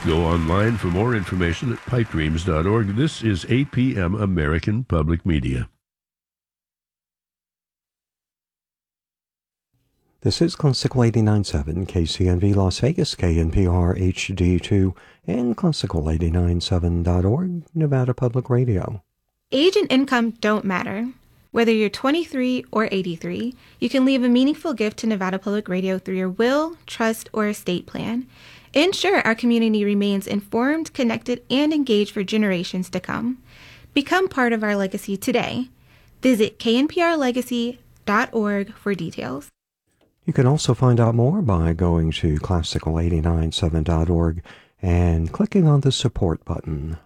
Go online for more information at pipedreams.org. This is APM American Public Media. This is Classical 89.7 KCNV Las Vegas, KNPR HD2, and Classical897.org, Nevada Public Radio. Age and income don't matter. Whether you're 23 or 83, you can leave a meaningful gift to Nevada Public Radio through your will, trust, or estate plan. Ensure our community remains informed, connected, and engaged for generations to come. Become part of our legacy today. Visit knprlegacy.org for details. You can also find out more by going to classical897.org and clicking on the support button.